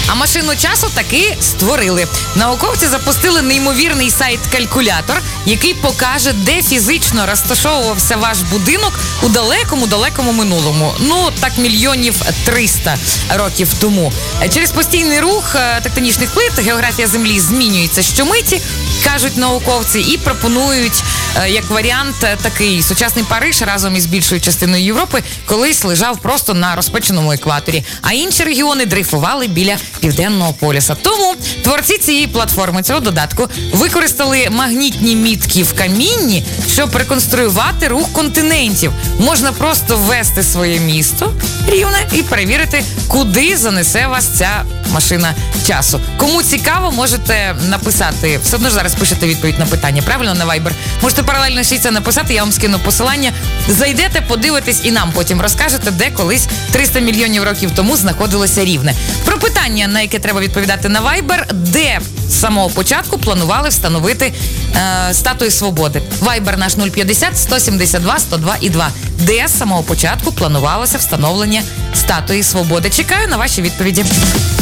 А машину часу таки створили. Науковці запустили неймовірний сайт-калькулятор, який покаже, де фізично розташовувався ваш будинок у далекому минулому. Ну, так, 300 мільйонів років тому. Через постійний рух, тектонічний вплив, географія Землі змінюється щомиті, кажуть науковці, і пропонують як варіант такий: сучасний Париж разом із більшою частиною Європи колись лежав просто на розпеченому екваторі, а інші регіони дрейфували біля Південного полюса. Тому творці цієї платформи, цього додатку, використали магнітні мітки в камінні, щоб реконструювати рух континентів. Можна просто ввести своє місто Рівне і перевірити, куди занесе вас ця машина часу. Кому цікаво, можете написати, все одно ж зараз пишете відповідь на питання, правильно, на Viber. Можете паралельно ще це написати, я вам скину посилання. Зайдете, подивитесь і нам потім розкажете, де колись 300 мільйонів років тому знаходилося Рівне. Про питання, на яке треба відповідати на Viber: де з самого початку планували встановити статую Свободи. Viber наш 050 172 102 і 2. Де з самого початку планувалося встановлення статуї Свободи? Чекаю на ваші відповіді.